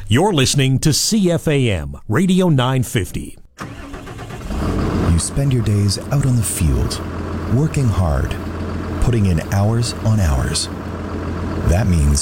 You're listening to CFAM Radio 950. You spend your days out on the field, working hard, putting in hours on hours. That means